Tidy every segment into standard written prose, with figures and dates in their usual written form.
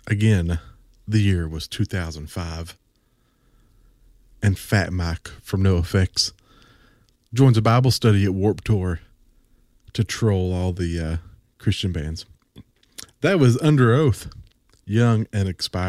Again, the year was 2005, and Fat Mike from NoFX joins a Bible study at Warped Tour to troll all the Christian bands. That was Under Oath, young and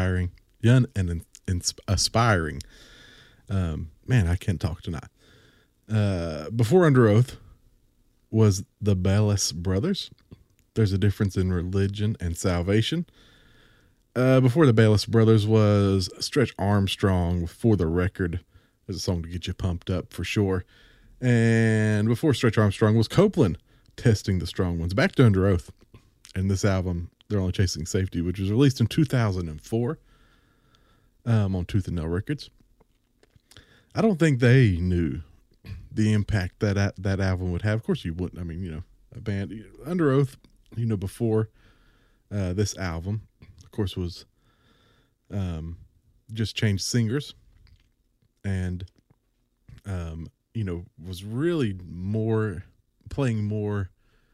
aspiring. Man, I can't talk tonight. Before Under Oath was the Bellis Brothers. There's a difference in religion and salvation. Before the Bellis Brothers was Stretch Armstrong, For the Record. There's a song to get you pumped up for sure. And before Stretch Armstrong was Copeland, Testing the Strong Ones. Back to Under Oath. And this album, They're Only Chasing Safety, which was released in 2004 on Tooth and Nail Records. I don't think they knew the impact that album would have. Of course you wouldn't. I mean, a band, Under Oath, before this album, of course, was just changed singers and, was really playing more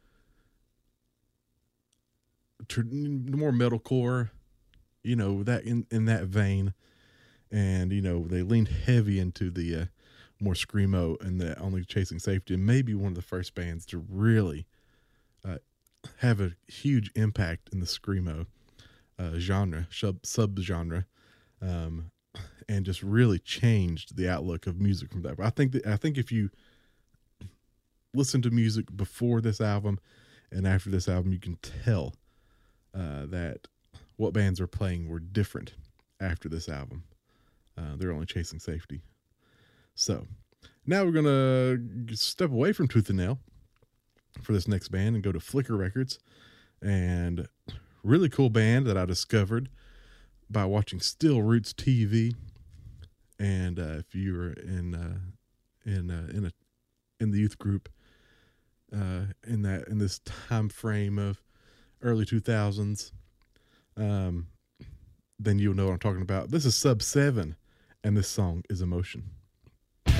metalcore, that in that vein. And, they leaned heavy into the more screamo and the Only Chasing Safety, and maybe one of the first bands to really have a huge impact in the screamo genre, subgenre, and just really changed the outlook of music from that. I think if you listen to music before this album and after this album, you can tell that what bands are playing were different after this album. They're Only Chasing Safety. So now we're going to step away from Tooth and Nail for this next band and go to Flicker Records, and really cool band that I discovered by watching Still Roots TV. And if you were in the youth group in this time frame of early 2000s, then you'll know what I'm talking about. This is Sub 7, and this song is Emotion.